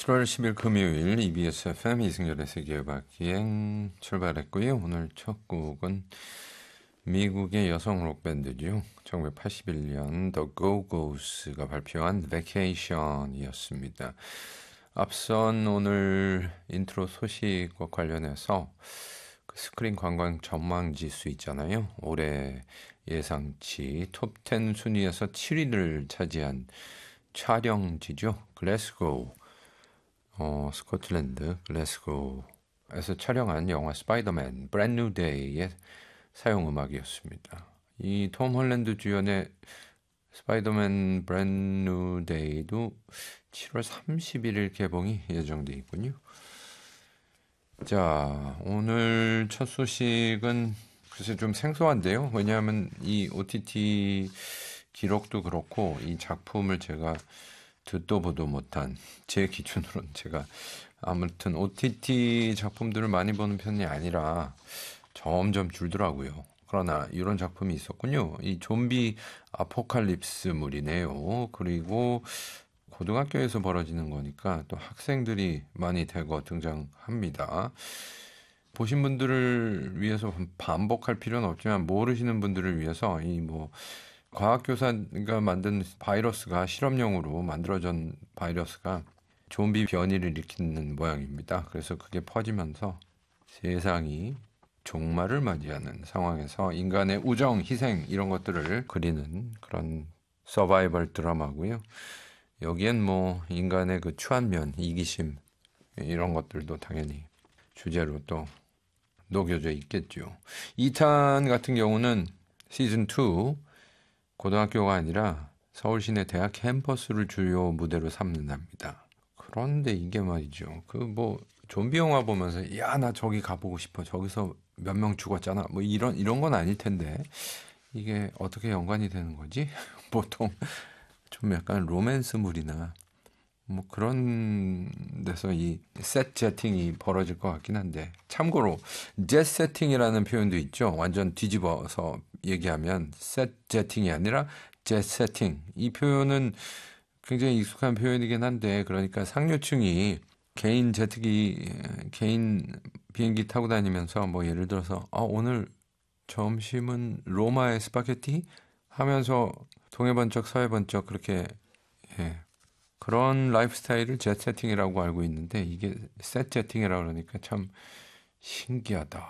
7월 10일 금요일 EBS FM 이승열의 세계음악기행 출발했고요. 오늘 첫 곡은 미국의 여성 록밴드죠. 1981년 The Go-Go's가 발표한 Vacation이었습니다. 앞선 오늘 인트로 소식과 관련해서 그 스크린 관광 전망 지수 있잖아요. 올해 예상치 톱10 순위에서 7위를 차지한 촬영지죠. 글래스고, 스코틀랜드 글래스고에서 촬영한 영화 스파이더맨 브랜드 뉴 데이의 사용 음악이었습니다. 이 톰 홀랜드 주연의 스파이더맨 브랜드 뉴 데이도 7월 31일 개봉이 예정돼 있군요. 자, 오늘 첫 소식은 글쎄 좀 생소한데요. 왜냐하면 이 OTT 기록도 그렇고 이 작품을 제가 듣도 보도 못한 제 기준으로는 제가 아무튼 OTT 작품들을 많이 보는 편이 아니라 점점 줄더라고요. 그러나 이런 작품이 있었군요. 이 좀비 아포칼립스물이네요. 그리고 고등학교에서 벌어지는 거니까 또 학생들이 많이 대거 등장합니다. 보신 분들을 위해서 반복할 필요는 없지만 모르시는 분들을 위해서 이 과학교사가 만든 바이러스가 실험용으로 만들어진 바이러스가 좀비 변이를 일으키는 모양입니다. 그래서 그게 퍼지면서 세상이 종말을 맞이하는 상황에서 인간의 우정, 희생 이런 것들을 그리는 그런 서바이벌 드라마고요. 여기엔 인간의 그 추한 면, 이기심 이런 것들도 당연히 주제로 또 녹여져 있겠죠. 2탄 같은 경우는 시즌 2 고등학교가 아니라 서울 시내 대학 캠퍼스를 주요 무대로 삼는답니다. 그런데 이게 말이죠. 좀비 영화 보면서 야, 나 저기 가보고 싶어. 저기서 몇 명 죽었잖아. 이런 건 아닐 텐데. 이게 어떻게 연관이 되는 거지? 보통 좀 약간 로맨스물이나 그런 데서 이 셋 세팅이 벌어질 것 같긴 한데 참고로 젯 세팅이라는 표현도 있죠. 완전 뒤집어서 얘기하면 셋 세팅이 아니라 젯 세팅. 이 표현은 굉장히 익숙한 표현이긴 한데 그러니까 상류층이 개인 제트기 개인 비행기 타고 다니면서 예를 들어서 오늘 점심은 로마의 스파게티 하면서 동해 번쩍 서해 번쩍 그렇게 그런 라이프 스타일을 젯 세팅이라고 알고 있는데 이게 셋 세팅이라고 그러니까 참 신기하다.